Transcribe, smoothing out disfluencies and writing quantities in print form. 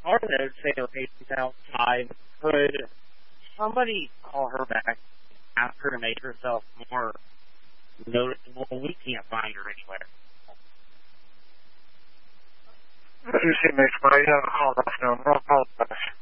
our notes say location's outside. Could somebody call her back, ask her to make herself more noticeable? We can't find her anywhere. Excuse me, somebody on the call. No, apologize.